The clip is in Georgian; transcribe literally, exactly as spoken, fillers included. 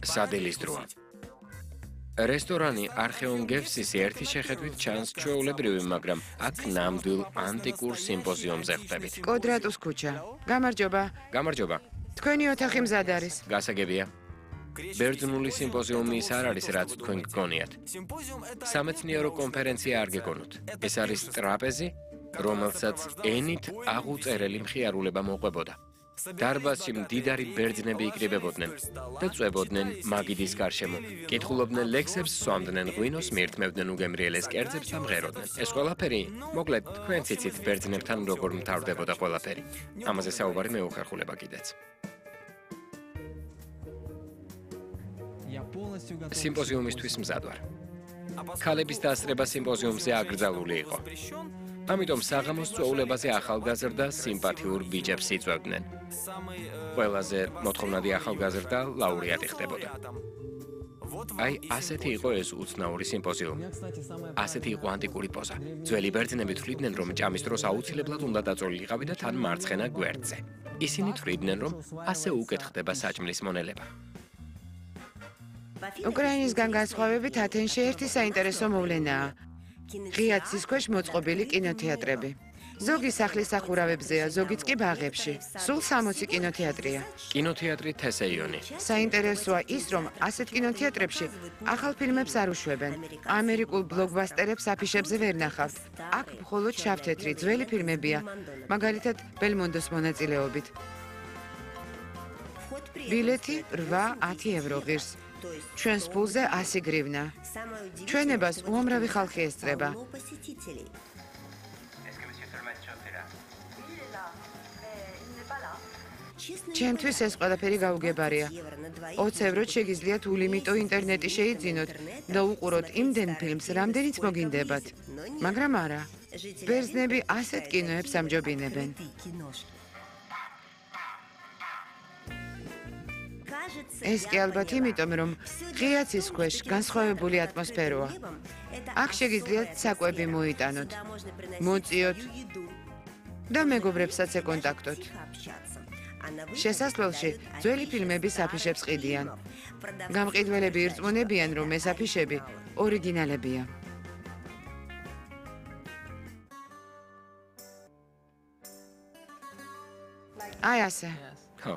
სადილის დროა. რესტორანი არხეონ გევსისი ერთი შეხედვით ჩანს ჩვეულებრივი, მაგრამ აქ ნამდვილ ანტიკურ სიმპოზიუმზე ხდებით. კვადრატუს ქუჩა. გამარჯობა. გამარჯობა. თქვენი ოთახი მზად არის. გასაგებია. ბერძნული სიმპოზიუმი ის არ არის, რაც თქვენ გგონიათ. სამეცნიერო კონფერენცია არ გეგონოთ. ეს არის ტრაპეზი, რომელსაც ენით აღუწერელი მხიარულება მოყვებოდა. დარბაზში მდიდარი ბერძნები იკრიბებოდნენ და წვებოდნენ მაგიდის გარშემო. კითხულობდნენ ლექსებს, სვამდნენ ღვინოს, მიირთმევდნენ უგემრიელეს კერძებს და მღეროდნენ. ეს ყველაფერი, მოკლედ, თქვენ ციცით ბერძნებთან როგორ მთავრდებოდა ყველაფერი. ამაზე საუბარი მეუხერხულება კიდეც. სიმპოზიუმისთვის მზად ვარ. ქალების დასწრება სიმპოზიუმზე აკრძალული იყო. ამიტომ საღამოს წვეულებაზე ახალგაზრდა სიმპათიურ ბიჭებს იწვევდნენ. ყველაზე მოთხოვნადი ახალგაზრდა ლაურეატი ხდებოდა. აი, ასეთი იყო ეს უცნაური სიმპოზიუმი. ასეთი იყო ანტიკური პოზა. ძველი ბერძნები თვლიდნენ, რომ ჭამის დროს აუცილებლად უნდა დაწოლილიყავი და თან მარცხენა გვერდზე. ისინი თვლიდნენ, რომ ასე უკეთ ხდება საჭმლის მონელება. უკრაინისგან განსხვავებით ათენში ერთი საინტერესო მოვლენაა. ღია ცის ქვეშ მოწყობილი კინოთეატრები. ზოგი სახლის სახურავებზეა, ზოგიც კი ბაღებში. სულ სამოცი კინოთეატრია. კინოთეატრი თესეიონი. საინტერესოა ის, რომ ასეთ კინოთეატრებში ახალ ფილმებს არ უშვებენ. ამერიკულ ბლოკბასტერებს აფიშებზე ვერ ნახავთ. აქ მხოლოდ შავთეთრი ძველი ფილმებია, მაგალითად ბელმონდოს მონაწილეობით. ბილეთი რვა ათი ევრო ღირს. ჩვენს ფულზე ასი გრივნა. ჩვენებას უამრავი ხალხი ესწრება. ჩემთვის ეს ყველაფერი გაუგებარია. ოცი ევროთ შეგიძლიათ ულიმიტო ინტერნეტი შეიძინოთ და უყუროთ იმდენ ფილმს, რამდენიც მოგინდებათ. მაგრამ არა. ბერძნები ასეთ კინოებს ამჯობინებენ. ეს კი ალბათ იმიტომ, რომ ღია ცის ქვეშ განსხვავებული ატმოსფეროა. აქ შეგიძლიათ საკვები მოიტანოთ, მოწიოთ და მეგობრებსაც ეკონტაქტოთ. შესასვლელში ძველი ფილმების აფიშებს ყიდიან. გამყიდველები ირწმუნებიან, რომ ეს აფიშები ორიგინალებია. აი ასე.